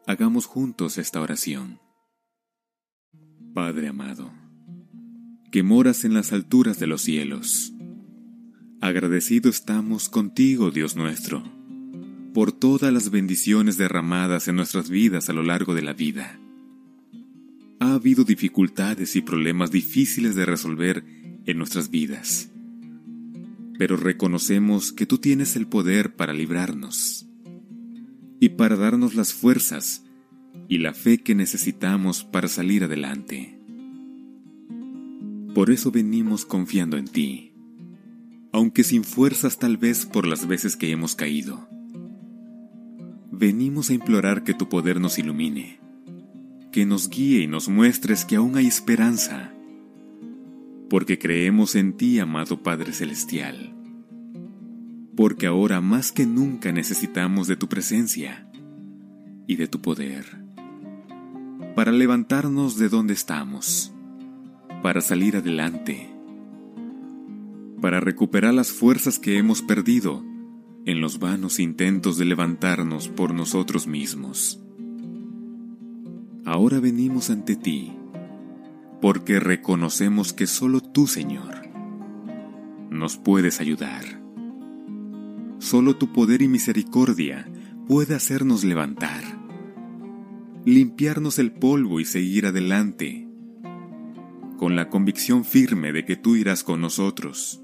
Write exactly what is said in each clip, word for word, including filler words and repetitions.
Hagamos juntos esta oración. Padre amado, que moras en las alturas de los cielos, agradecido estamos contigo, Dios nuestro, por todas las bendiciones derramadas en nuestras vidas a lo largo de la vida. Ha habido dificultades y problemas difíciles de resolver en nuestras vidas, pero reconocemos que tú tienes el poder para librarnos y para darnos las fuerzas y la fe que necesitamos para salir adelante. Por eso venimos confiando en ti, aunque sin fuerzas tal vez por las veces que hemos caído. Venimos a implorar que tu poder nos ilumine, que nos guíe y nos muestres que aún hay esperanza, porque creemos en ti, amado Padre Celestial, porque ahora más que nunca necesitamos de tu presencia y de tu poder, para levantarnos de donde estamos, para salir adelante, para recuperar las fuerzas que hemos perdido en los vanos intentos de levantarnos por nosotros mismos. Ahora venimos ante ti, porque reconocemos que solo tú, Señor, nos puedes ayudar. Solo tu poder y misericordia puede hacernos levantar, limpiarnos el polvo y seguir adelante, con la convicción firme de que tú irás con nosotros.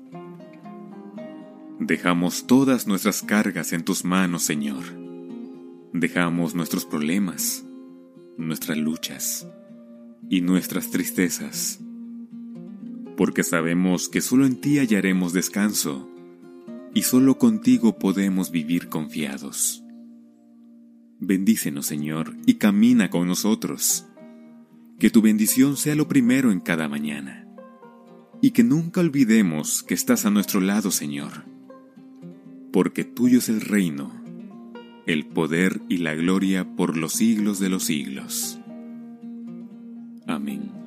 Dejamos todas nuestras cargas en tus manos, Señor. Dejamos nuestros problemas, nuestras luchas y nuestras tristezas, porque sabemos que solo en ti hallaremos descanso y solo contigo podemos vivir confiados. Bendícenos, Señor, y camina con nosotros. Que tu bendición sea lo primero en cada mañana, y que nunca olvidemos que estás a nuestro lado, Señor, porque tuyo es el reino, el poder y la gloria por los siglos de los siglos. Amén.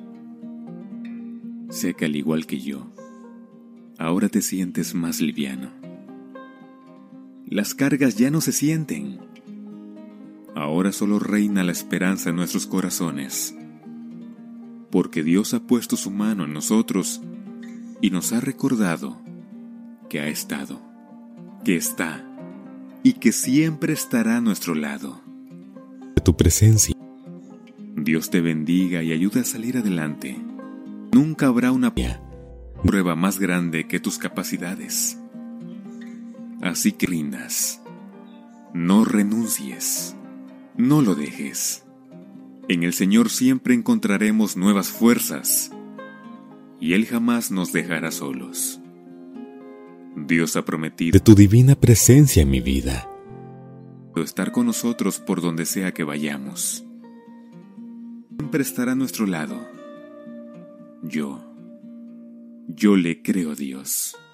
Sé que al igual que yo, ahora te sientes más liviano. Las cargas ya no se sienten. Ahora solo reina la esperanza en nuestros corazones, porque Dios ha puesto su mano en nosotros y nos ha recordado que ha estado, que está y que siempre estará a nuestro lado. De tu presencia. Dios te bendiga y ayude a salir adelante. Nunca habrá una prueba más grande que tus capacidades. Así que rindas, no renuncies, no lo dejes. En el Señor siempre encontraremos nuevas fuerzas, y Él jamás nos dejará solos. Dios ha prometido de tu divina presencia en mi vida, estar con nosotros por donde sea que vayamos. Siempre estará a nuestro lado. Yo, yo le creo a Dios.